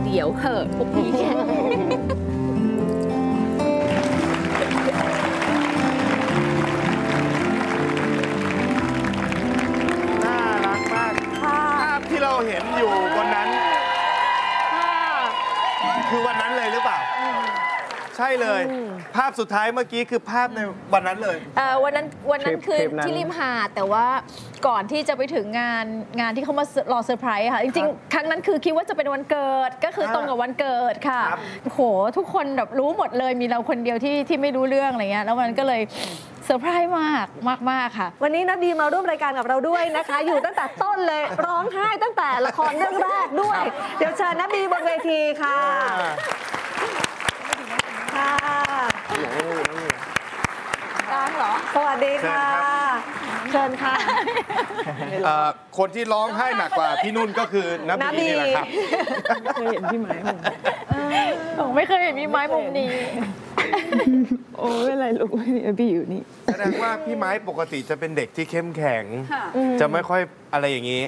เดี๋ยวเหอะพวกพี่แค่น่ารักมากภาพที่เราเห็นอยู่บนนั้น คือวันนั้นเลยหรือเปล่า ใช่เลย ภาพสุดท้ายเมื่อกี้คือภาพในวันนั้นเลยวันนั้นคือที่ริมหาดแต่ว่าก่อนที่จะไปถึงงานที่เขามารอเซอร์ไพรส์ค่ะจริงๆครั้งนั้นคือคิดว่าจะเป็นวันเกิดก็คือตรงกับวันเกิดค่ะโหทุกคนแบบรู้หมดเลยมีเราคนเดียวที่ไม่รู้เรื่องอะไรเงี้ยแล้วมันก็เลยเซอร์ไพรส์มากค่ะวันนี้นะบีมาร่วมรายการกับเราด้วยนะคะ อยู่ตั้งแต่ต้นเลยร้องไห้ตั้งแต่ละครเรื่องแรกด้วย เดี๋ยวเชิญนะบีบนเวทีค่ะค่ะกลางเหรอสวัสดีค่ะเชิญค่ะคนที่ร้องไห้หนักกว่าพี่นุ่นก็คือน้าบีนี่แหละครับเคยเห็นพี่ไม้ผมผมไม่เคยเห็นมีไม้มุมนี้โอ้ยอะไรลูกพี่อยู่นี่แสดงว่าพี่ไม้ปกติจะเป็นเด็กที่เข้มแข็ง จะไม่ค่อยอะไรอย่างนี้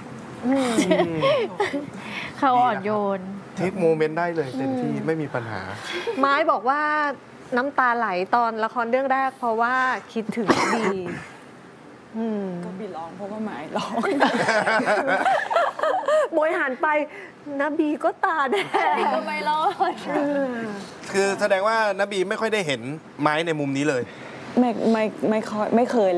เขาอ่อนโยนเทคโมเมนต์ได้เลยเต็มที่ไม่มีปัญหาไม้บอกว่าน้ำตาไหลตอนละครเรื่องแรกเพราะว่าคิดถึงบีก็บีร้องเพราะว่าไม้ร้องโมยหันไปนะบีก็ตาแดงก็ไม่รอดคือแสดงว่าน้าบีไม่ค่อยได้เห็นไม้ในมุมนี้เลยไม่เคย